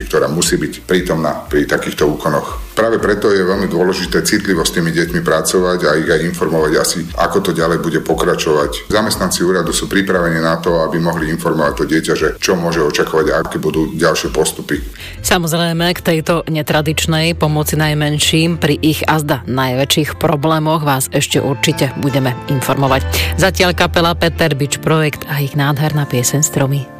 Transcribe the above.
ktorá musí byť prítomná pri takýchto úkonoch. Práve preto je veľmi dôležité citlivo s tými deťmi pracovať a ich aj informovať asi, ako to ďalej bude pokračovať. Zamestnanci úradu sú pripravení na to, aby mohli informovať to dieťa, že čo môže očakávať a aké budú ďalšie postupy. Samozrejme, k tejto netradičnej pomoci najmenším pri ich azda najväčších problémoch vás ešte určite budeme informovať. Zatiaľ kapela Peter Bič projekt a ich nádherná pieseň Stromy.